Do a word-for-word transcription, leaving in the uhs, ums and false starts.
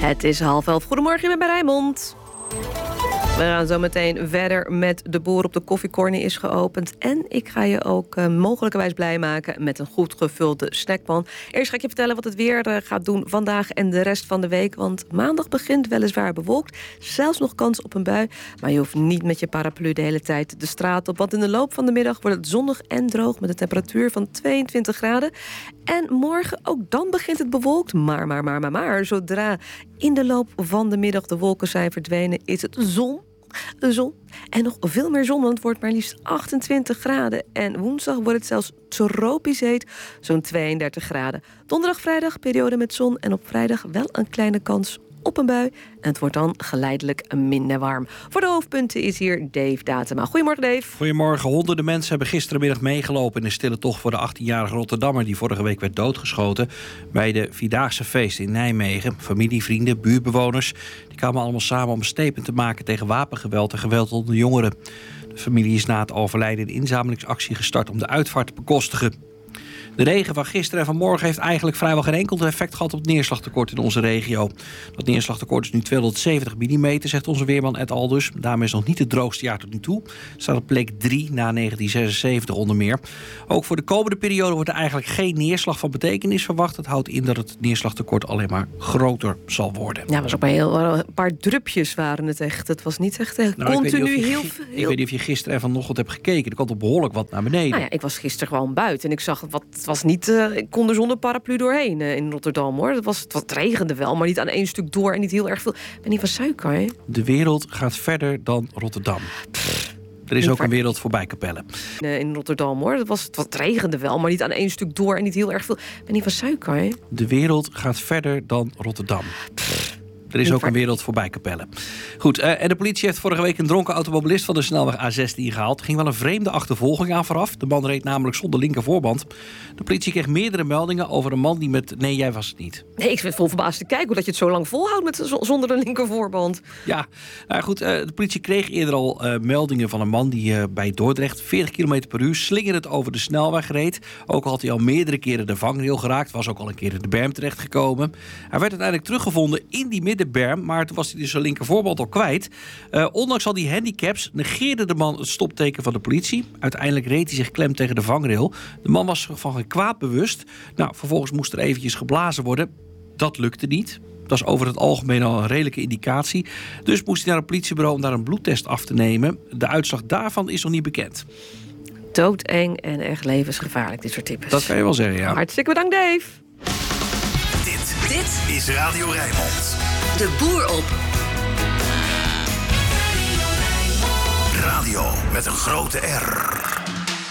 Het is half elf. Goedemorgen, je bent bij Rijnmond. We gaan zo meteen verder met De Boer op de Koffiecorner is geopend. En ik ga je ook uh, mogelijkerwijs blij maken met een goed gevulde snackpan. Eerst ga ik je vertellen wat het weer uh, gaat doen vandaag en de rest van de week. Want maandag begint weliswaar bewolkt. Zelfs nog kans op een bui. Maar je hoeft niet met je paraplu de hele tijd de straat op. Want in de loop van de middag wordt het zonnig en droog met een temperatuur van tweeëntwintig graden. En morgen, ook dan begint het bewolkt. Maar, maar, maar, maar, maar. Zodra in de loop van de middag de wolken zijn verdwenen, is het zon. De zon. En nog veel meer zon, want het wordt maar liefst achtentwintig graden. En woensdag wordt het zelfs tropisch heet, zo'n tweeëndertig graden. Donderdag, vrijdag, periode met zon. En op vrijdag wel een kleine kans op een bui. En het wordt dan geleidelijk minder warm. Voor de hoofdpunten is hier Dave Datema. Goedemorgen, Dave. Goedemorgen. Honderden mensen hebben gisterenmiddag meegelopen in een stille tocht voor de achttienjarige Rotterdammer die vorige week werd doodgeschoten bij de Vierdaagse feesten in Nijmegen. Familie, vrienden, buurtbewoners, die kwamen allemaal samen om een statement te maken tegen wapengeweld en geweld onder jongeren. De familie is na het overlijden een inzamelingsactie gestart om de uitvaart te bekostigen. De regen van gisteren en vanmorgen heeft eigenlijk vrijwel geen enkel effect gehad op het neerslagtekort in onze regio. Dat neerslagtekort is nu tweehonderdzeventig millimeter, zegt onze weerman Ed Aldus. Daarmee is nog niet het droogste jaar tot nu toe. Staat op plek drie na negentien zesenzeventig onder meer. Ook voor de komende periode wordt er eigenlijk geen neerslag van betekenis verwacht. Dat houdt in dat het neerslagtekort alleen maar groter zal worden. Ja, was ook maar heel, een paar drupjes waren het echt. Het was niet echt nou, continu ik heel veel. heel... Ik weet niet of je gisteren en vanochtend hebt gekeken. Er komt er behoorlijk wat naar beneden. Nou ja, ik was gisteren gewoon buiten en ik zag wat. Het was niet, uh, ik kon er zonder paraplu doorheen uh, in Rotterdam, hoor. Het, was, het, was, het regende wel, maar niet aan één stuk door en niet heel erg veel. Ik ben niet van suiker, hè? De wereld gaat verder dan Rotterdam. Pff, er is ook ver... een wereld voorbij Capelle. Uh, in Rotterdam, hoor. Het, was, het, was, het regende wel, maar niet aan één stuk door en niet heel erg veel. Ik ben niet van suiker, hè? De wereld gaat verder dan Rotterdam. Pff. Er is ook een wereld voorbij Capelle. Goed, uh, en de politie heeft vorige week een dronken automobilist van de snelweg A zestien gehaald. Er ging wel een vreemde achtervolging aan vooraf. De man reed namelijk zonder linkervoorband. De politie kreeg meerdere meldingen over een man die met... Nee, jij was het niet. Nee, ik vind vol verbaasd te kijken hoe dat je het zo lang volhoudt met z- zonder een linkervoorband. Ja, nou goed, uh, de politie kreeg eerder al uh, meldingen van een man die uh, bij Dordrecht veertig kilometer per uur slingerend over de snelweg reed. Ook had hij al meerdere keren de vangrail geraakt. Was ook al een keer in de berm terechtgekomen. Hij werd uiteindelijk teruggevonden in die midden berm, maar toen was hij dus zijn linkervoorband al kwijt. Uh, ondanks al die handicaps negeerde de man het stopteken van de politie. Uiteindelijk reed hij zich klem tegen de vangrail. De man was van geen kwaad bewust. Nou, vervolgens moest er eventjes geblazen worden. Dat lukte niet. Dat is over het algemeen al een redelijke indicatie. Dus moest hij naar het politiebureau om daar een bloedtest af te nemen. De uitslag daarvan is nog niet bekend. Doodeng en echt levensgevaarlijk, dit soort types. Dat kan je wel zeggen, ja. Hartstikke bedankt, Dave. Dit, dit is Radio Rijnmond. De Boer op. Radio met een grote R.